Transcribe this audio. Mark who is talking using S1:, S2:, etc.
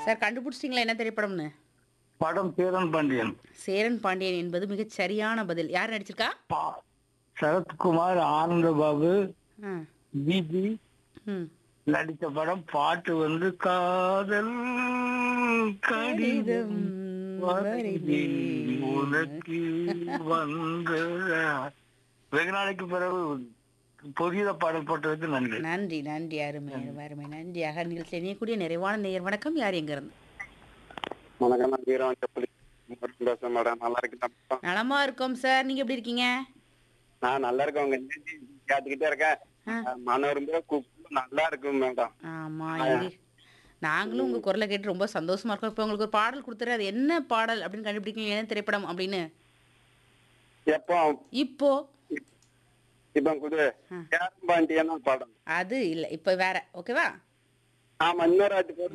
S1: Sir கண்டுபிடிச்சிட்டீங்களா என்ன திரைப்படம்னு?
S2: படம் சேரன் பாண்டியன்.
S1: சேரன் பாண்டியன் என்பது மிகச் சரியான பதில். யார் நடிச்சிருக்கா?
S2: பா சரத்குமார், ஆனந்தபாபு,
S1: ஆ.
S2: பிபி
S1: ம்.
S2: நடித்த படம். பாட்டு வந்து காதல்
S1: கடிதம்
S2: கடிதம் வரைந்தேன்
S1: வரைந்தேன்.
S2: உனக்கு வந்த வெகு நாளைக்கு பிறகு புதிய பாடல் போட்டதுக்கு நன்றி.
S1: நன்றி, நன்றி. அருமை, அருமை, அருமை. நன்றியாக நிகழ்ச்சியில் இணையக்கூடிய நிறைவான நேயர் வணக்கம். யார் எங்க இருந்து?
S3: வணக்கம் நான் வீரம் செப்பலி பேசுறேன் மேடம். நல்லா இருக்கேன்.
S1: நலமா இருக்கோம் சார். நீங்க எப்படி இருக்கீங்க?
S3: நான் நல்லா இருக்கேன். உங்க நிகழ்ச்சி கேட்டுக்கிட்டே இருக்கேன்.
S1: ஆ.
S3: மனோரம் கூப்பிட்டு நல்லா இருக்கும் மேடம்.
S1: ஆமா. நாங்களும் உங்க குரலை கேட்டு ரொம்ப சந்தோஷமா இருக்கோம். இப்போ உங்களுக்கு ஒரு பாடல் கொடுத்துரு. அது என்ன பாடல் அப்படின்னு கண்டுபிடிக்கீங்க. என்ன திரைப்படம் அப்படின்னு?
S3: எப்போ
S1: இப்போ
S3: இப்ப குது
S1: ஆ.
S3: பாண்டியன் படம்.
S1: அது இல்ல. இப்போ வேற. ஓகேவா?
S3: ஆமா இன்னொரு வாட்டி